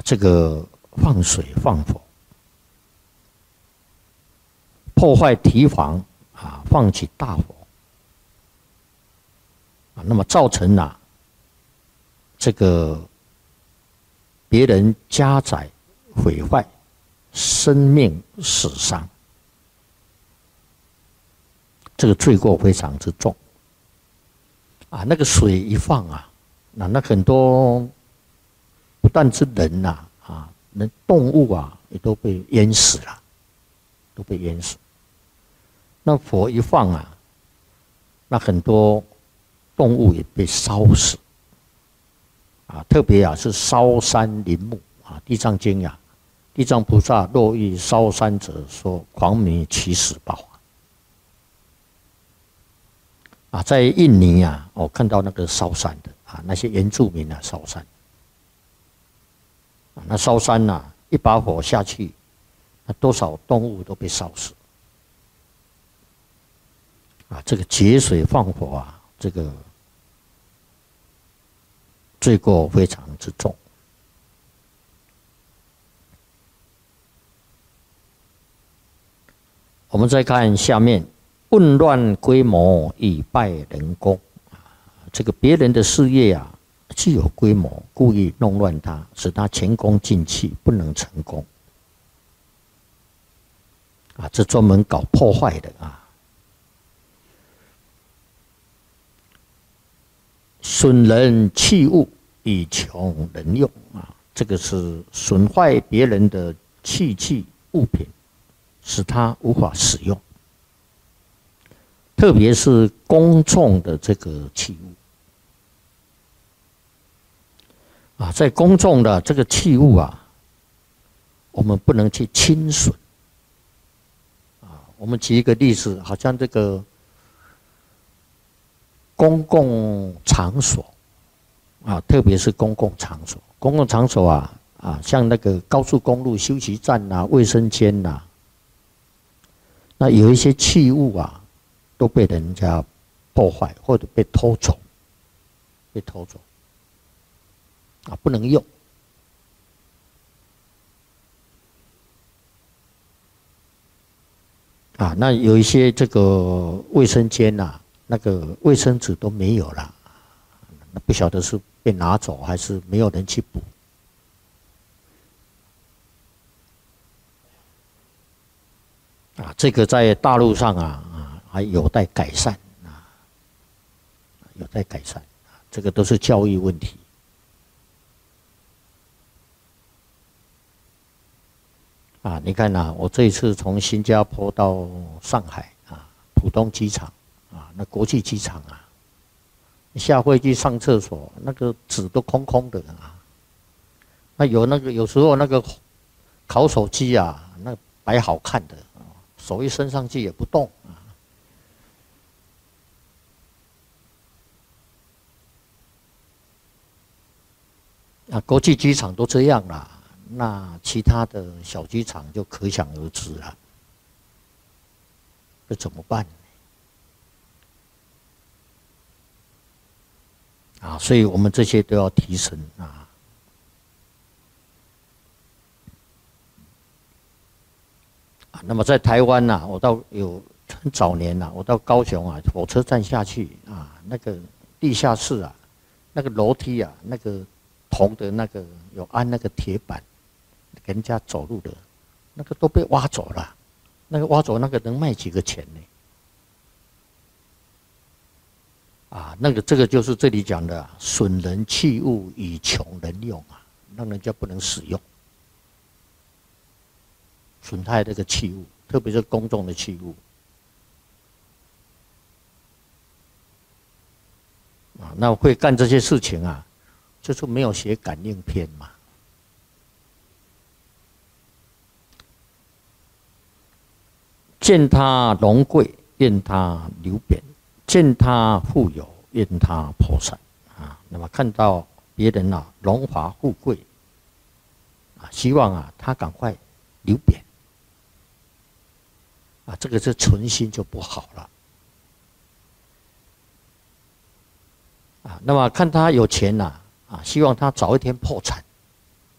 这个放水放火，破坏堤防放起大火那么造成这个别人家宅毁坏，生命死伤，这个罪过非常之重那个水一放那很多不但是人人动物也都被淹死了，都被淹死。那火一放那很多动物也被烧死特别是烧山林木地藏经地藏菩萨若遇烧山者，说狂迷起死报在印尼我看到那个烧山的那些原住民烧山那烧山一把火下去，那多少动物都被烧死这个节水放火这个罪过非常之重。我们再看下面，混乱规模以败人功这个别人的事业具有规模，故意弄乱它，使它前功尽弃，不能成功这专门搞破坏的损人器物以穷人用这个是损坏别人的器具物品，使他无法使用，特别是公众的这个器物在公众的这个器物我们不能去侵损我们举一个例子，好像这个公共场所特别是公共场所，公共场所像那个高速公路休息站卫生间那有一些器物都被人家破坏或者被偷走，不能用那有一些这个卫生间那个卫生纸都没有了，那不晓得是被拿走还是没有人去补这个在大陆上还有待改善这个都是教育问题你看我这一次从新加坡到上海浦东机场那国际机场下飞机上厕所，那个纸都空空的那有时候那个烤手机那摆好看的手一伸上去也不动国际机场都这样啦，那其他的小机场就可想而知了，这怎么办所以我们这些都要提升那么在台湾我很早年我到高雄火车站下去那个地下室那个楼梯那个铜的那个有安那个铁板给人家走路的，那个都被挖走了，那个挖走那个能卖几个钱呢那个这个就是这里讲的损人器物以穷人用让人家不能使用，损害这个器物，特别是公众的器物那会干这些事情就是没有写感应篇嘛见他荣贵，愿他流贬；见他富有，愿他破产那么看到别人荣华富贵希望他赶快流贬这个是存心就不好了那么看他有钱希望他早一天破产